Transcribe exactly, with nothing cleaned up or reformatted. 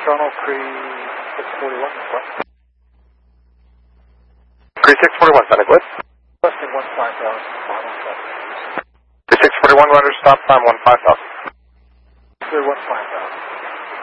Toronto, three six forty-one, what? three six forty-one, Sonic, what? Requesting one five thousand, five one seven. three six forty-one, Roger, stop time one five thousand. three one five.